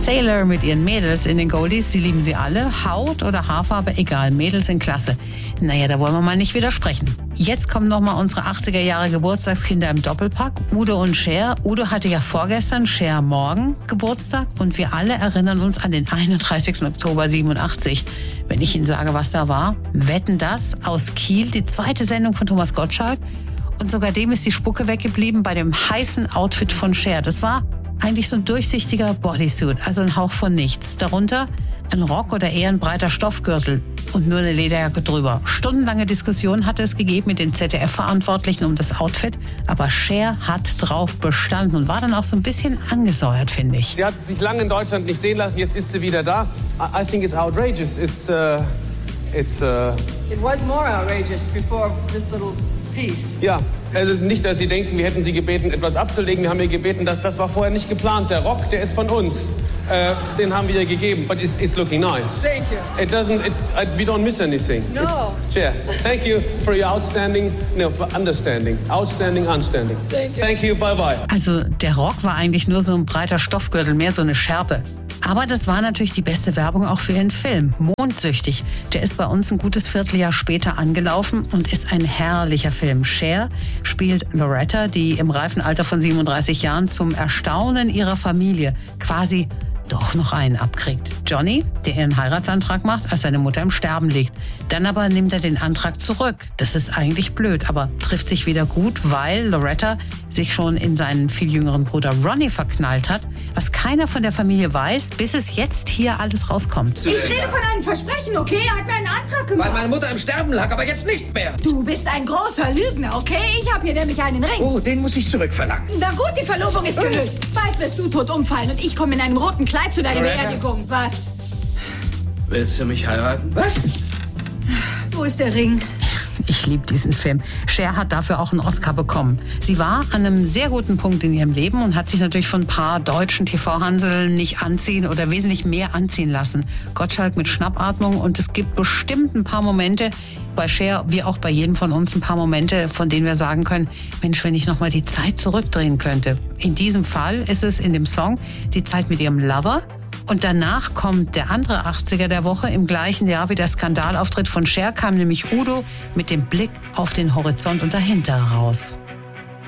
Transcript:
Sailor mit ihren Mädels in den Goldies. Sie lieben sie alle. Haut oder Haarfarbe, egal. Mädels sind klasse. Naja, da wollen wir mal nicht widersprechen. Jetzt kommen nochmal unsere 80er Jahre Geburtstagskinder im Doppelpack. Udo und Cher. Udo hatte ja vorgestern, Cher morgen Geburtstag. Und wir alle erinnern uns an den 31. Oktober 87. Wenn ich Ihnen sage, was da war. Wetten, das aus Kiel, die zweite Sendung von Thomas Gottschalk. Und sogar dem ist die Spucke weggeblieben bei dem heißen Outfit von Cher. Das war eigentlich so ein durchsichtiger Bodysuit, also ein Hauch von nichts. Darunter ein Rock oder eher ein breiter Stoffgürtel und nur eine Lederjacke drüber. Stundenlange Diskussionen hatte es gegeben mit den ZDF-Verantwortlichen um das Outfit, aber Cher hat drauf bestanden und war dann auch so ein bisschen angesäuert, finde ich. Sie hat sich lange in Deutschland nicht sehen lassen, jetzt ist sie wieder da. I think it's outrageous. It was more outrageous before this little piece. Ja, also nicht, dass Sie denken, wir hätten Sie gebeten, etwas abzulegen. Wir haben ihr gebeten, das war vorher nicht geplant. Der Rock, der ist von uns. Den haben wir ihr gegeben. But it's looking nice. Thank you. We don't miss anything. No. Chair, thank you for your for understanding. Outstanding, unstanding. Thank you, bye bye. Also der Rock war eigentlich nur so ein breiter Stoffgürtel, mehr so eine Schärpe. Aber das war natürlich die beste Werbung auch für ihren Film. Mondsüchtig. Der ist bei uns ein gutes Vierteljahr später angelaufen und ist ein herrlicher Film. Cher spielt Loretta, die im reifen Alter von 37 Jahren zum Erstaunen ihrer Familie quasi doch noch einen abkriegt. Johnny, der ihren Heiratsantrag macht, als seine Mutter im Sterben liegt. Dann aber nimmt er den Antrag zurück. Das ist eigentlich blöd, aber trifft sich wieder gut, weil Loretta sich schon in seinen viel jüngeren Bruder Ronnie verknallt hat, was keiner von der Familie weiß, bis es jetzt hier alles rauskommt. Ich rede von einem Versprechen, okay? Er hat mir einen Antrag gemacht. Weil meine Mutter im Sterben lag, aber jetzt nicht mehr. Du bist ein großer Lügner, okay? Ich habe hier nämlich einen Ring. Oh, den muss ich zurückverlangen. Na gut, die Verlobung ist gelöst. Bald wirst du tot umfallen und ich komme in einem roten Kleid zu deiner Beerdigung. Was? Willst du mich heiraten? Was? Wo ist der Ring? Ich liebe diesen Film. Cher hat dafür auch einen Oscar bekommen. Sie war an einem sehr guten Punkt in ihrem Leben und hat sich natürlich von ein paar deutschen TV-Hanseln nicht anziehen oder wesentlich mehr anziehen lassen. Gottschalk mit Schnappatmung und es gibt bestimmt ein paar Momente, bei Cher wie auch bei jedem von uns ein paar Momente, von denen wir sagen können, Mensch, wenn ich noch mal die Zeit zurückdrehen könnte. In diesem Fall ist es in dem Song die Zeit mit ihrem Lover. Und danach kommt der andere 80er der Woche. Im gleichen Jahr wie der Skandalauftritt von Cher kam nämlich Udo mit dem Blick auf den Horizont und dahinter raus.